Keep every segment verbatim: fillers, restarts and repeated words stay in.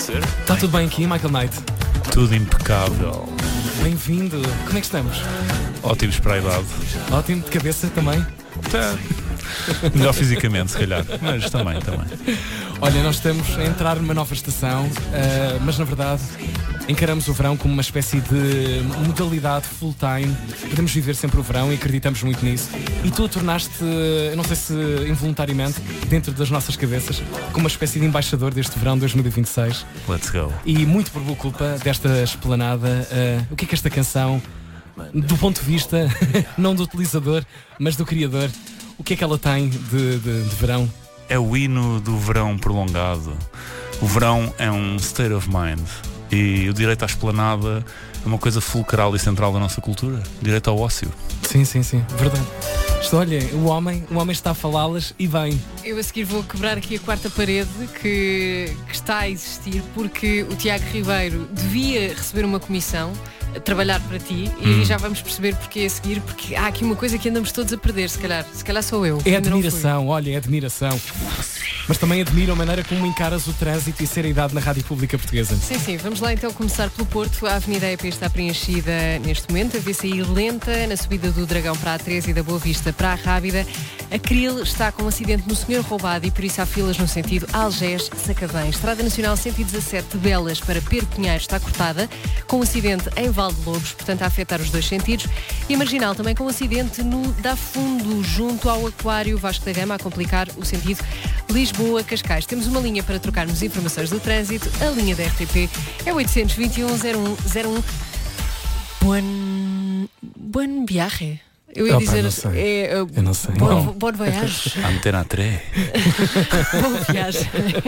ser? Está tudo bem aqui, Michael Knight? Tudo impecável. Bem-vindo. Como é que estamos? Ótimos para a idade. Ótimo, de cabeça também? Tá. Melhor fisicamente, se calhar. Mas também, também. Olha, nós estamos a entrar numa nova estação, uh, mas na verdade encaramos o verão como uma espécie de modalidade full-time. Podemos viver sempre o verão e acreditamos muito nisso. E tu a tornaste, eu não sei se involuntariamente, dentro das nossas cabeças, como uma espécie de embaixador deste verão dois mil e vinte e seis. Let's go. E muito por boa culpa desta esplanada, uh, o que é que esta canção, do ponto de vista, não do utilizador, mas do criador, o que é que ela tem de, de, de verão? É o hino do verão prolongado. O verão é um state of mind. E o direito à esplanada é uma coisa fulcral e central da nossa cultura. Direito ao ócio. Sim, sim, sim, verdade. Isto, olha, o homem, o homem está a falá-las e bem. Eu a seguir vou quebrar aqui a quarta parede que, que está a existir, porque o Tiago Ribeiro devia receber uma comissão a trabalhar para ti, e hum. aí já vamos perceber porque é a seguir, porque há aqui uma coisa que andamos todos a perder, se calhar, se calhar sou eu. É admiração, olha, é admiração. Mas também admiro a maneira como encaras o trânsito e seriedade na Rádio Pública Portuguesa. Sim, sim, vamos lá então começar pelo Porto. A Avenida E P está preenchida neste momento, a V C I lenta na subida do Dragão para a treze e da Boa Vista para a Rábida. A Cril está com um acidente no Senhor Roubado e por isso há filas no sentido Algés-Sacavém. Estrada Nacional cento e dezassete de Belas para Pedro Pinheiro está cortada, com um acidente em Valdelobos, portanto a afetar os dois sentidos. E a Marginal também com um acidente no Dafundo, junto ao Aquário Vasco da Gama, a complicar o sentido Lisboa-Cascais. Temos uma linha para trocarmos informações do trânsito. A linha da R T P é oitocentos e vinte e um, zero um zero um. Buen... Buen viaje. Eu ia Opa, dizer... não sei. É, uh, Eu não sei. Bon, Não. bon voyage. Antena três. Boa viagem.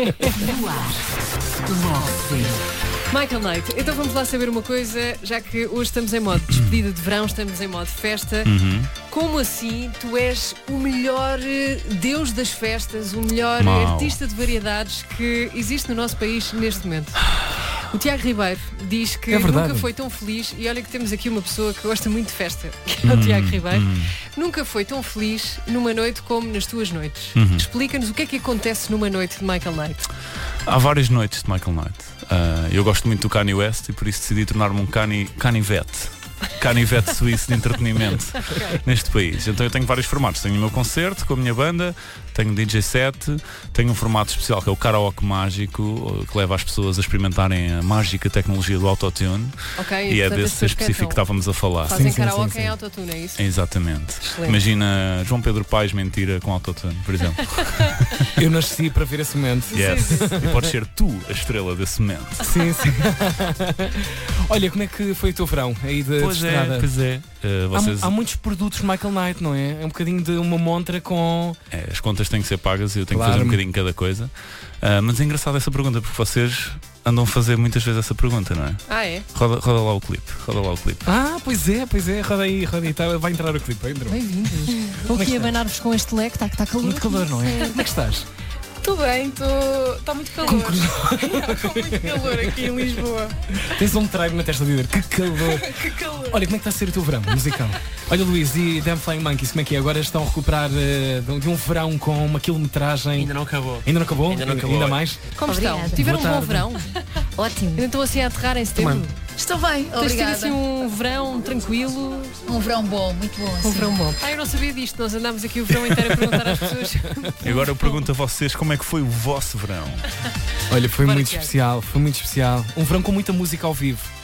Michael Knight, então vamos lá saber uma coisa, já que hoje estamos em modo despedida de verão, estamos em modo festa. Uhum. Como assim tu és o melhor eh, deus das festas, o melhor Mau. artista de variedades que existe no nosso país neste momento? O Tiago Ribeiro diz que É verdade. nunca foi tão feliz, e olha que temos aqui uma pessoa que gosta muito de festa, que é o Hum, Tiago Ribeiro. hum. Nunca foi tão feliz numa noite como nas tuas noites. Uhum. Explica-nos o que é que acontece numa noite de Michael Knight. Há várias noites de Michael Knight. Uh, eu gosto muito do Kanye West e por isso decidi tornar-me um cani, canivete. Canivete suíço de entretenimento neste país. Então eu tenho vários formatos. Tenho o meu concerto com a minha banda, tenho D J set, tenho um formato especial que é o karaoke mágico, que leva as pessoas a experimentarem a mágica tecnologia do autotune. Ok, E é portanto, as desse pessoas específico cantam. que estávamos a falar. Fazem Sim, sim, karaoke sim, sim. em autotune, é isso? Exatamente. Excelente. Imagina João Pedro Paes mentira com autotune, por exemplo. Eu nasci para ver esse momento. Yes. E podes ser tu a estrela desse momento. Sim, sim. Olha, como é que foi o teu verão aí de, Pois de é, estrada? pois é. Uh, vocês... Há, há muitos produtos Michael Knight, não é? É um bocadinho de uma montra com... É, as contas têm que ser pagas e eu tenho Claro. que fazer um bocadinho cada coisa. Uh, mas é engraçado essa pergunta, porque vocês andam a fazer muitas vezes essa pergunta, não é? Ah, é? Roda, roda lá o clipe, roda lá o clipe. Ah, pois é, pois é, roda aí, roda aí, tá, vai entrar o clipe, vai entrar. Bem-vindos. Como Vou é que aqui estás? abanar-vos com este leque, está tá calor. Muito calor, não é? Como é que estás? Estou bem, estou. Está muito calor. Está muito calor aqui em Lisboa. Tens um treino na testa de dizer que calor. Que calor. Olha, como é que está a ser o teu verão musical? Olha, Luís, e Damn Flying Monkeys, como é que é? Agora estão a recuperar uh, de um verão com uma quilometragem. Ainda não acabou. Ainda não acabou? Ainda não acabou. Ainda mais? Como Obrigada. estão? Tiveram um Boa bom tarde. verão? Ótimo. Ainda estão assim a aterrar em setembro? Mano. Estou bem, Tens tido obrigada. assim um verão tranquilo, Um verão bom, muito bom. um sim. verão bom. Ah, eu não sabia disto, nós andámos aqui o verão inteiro a perguntar às pessoas. E agora eu pergunto a vocês como é que foi o vosso verão. Olha, foi Bora, muito Tiago. especial, foi muito especial. Um verão com muita música ao vivo.